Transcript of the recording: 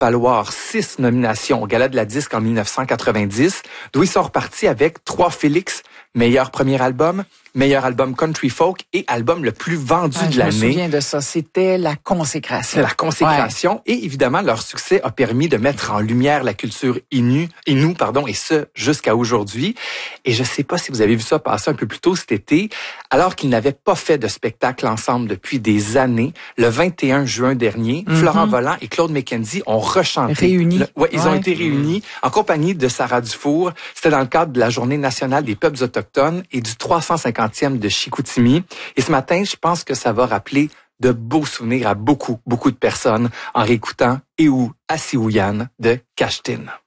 valoir 6 nominations au Gala de la Disque en 1990, d'où ils sont repartis avec 3 Félix, meilleur premier album, meilleur album country folk et album le plus vendu de l'année. Je me souviens de ça, c'était la consécration. C'est la consécration. Ouais. Et évidemment, leur succès a permis de mettre en lumière la culture Innu, et ce, jusqu'à aujourd'hui. Et je sais pas si vous avez vu ça passer un peu plus tôt cet été, alors qu'ils n'avaient pas fait de spectacle ensemble depuis des années. Le 21 juin dernier, Florent Volant et Claude McKenzie ont rechanté. Réunis. Ils ont été réunis en compagnie de Sarah Dufour. C'était dans le cadre de la Journée nationale des peuples autochtones et du 350e de Chicoutimi. Et ce matin, je pense que ça va rappeler de beaux souvenirs à beaucoup de personnes en réécoutant Et où Asiouyan de Kashtin.